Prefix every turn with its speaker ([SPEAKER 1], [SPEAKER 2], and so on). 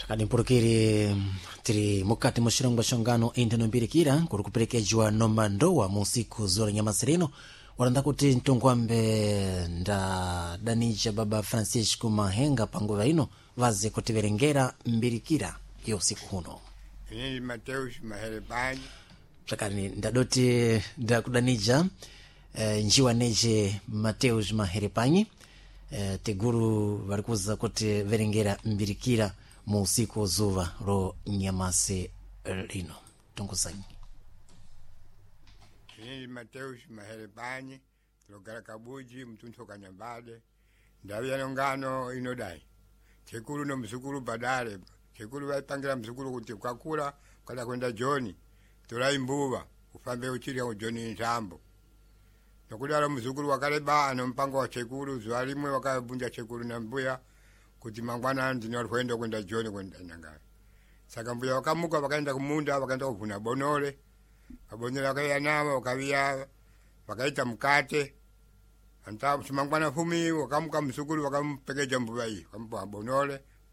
[SPEAKER 1] Adimpurukiri tiri mukati mushilongo shongano inteno mbirikira kuri kuperekezwa nomandowa mu siku zora nyamasirino walanda kuti ntungwambe nda danija baba Francisco Mahenga panguva ino vaze kutiverengera mbirikira yo siku huno.
[SPEAKER 2] Ini Mateus Maherepanyi
[SPEAKER 1] Chakani ndadoti ndakudanija njiwa neje Mateus Maherepanyi teguru varikuza kuti verengera mbirikira mu usiku zuva ro nyamase lino tunguzanyi.
[SPEAKER 2] Ini Mateus Maherepanyi logara kabuji mtunto kanyambade ndavi yanongano inodai chekuru no msukuru badale chekuru vaipangira msukuru kuti ukakura kada kwenda Joni torai mbuva ufambe uchiri wa Joni Ntambo nokudala msukuru wakaleba ano mpango wa chekuru zuwa limwe wakabunja chekuru na mbuya kuti mangwana ndinolwenda kwenda Joni kwenda nanga saka mbuya wakamuka wakaenda kumunda wakaenda kuvuna bonole abonole wakaya nama wakavia wakaita mkate anta mangwana fumi wakamuka msukuru wakampekeja mbuya hii wakampa bonole